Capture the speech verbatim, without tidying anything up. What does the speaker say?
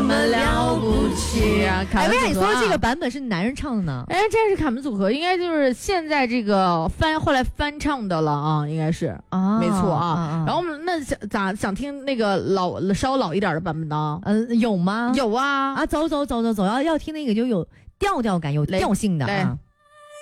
们了不起啊！ 哎，为啥你说这个版本是男人唱的呢？ 哎，这是卡门组合，应该就是现在这个翻后来翻唱的了啊，应该是啊， 没错啊。 啊啊然后我们那想咋想听那个老稍老一点的版本呢？ 嗯、呃，有吗？ 有啊啊，走走走走走，要要听那个就有调调感、有调性的啊。